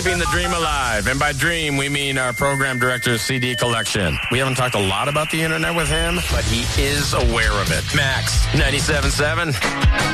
keeping the dream alive. And by dream, we mean our program director's CD collection. We haven't talked a lot about the internet with him, but he is aware of it. Max, 97.7.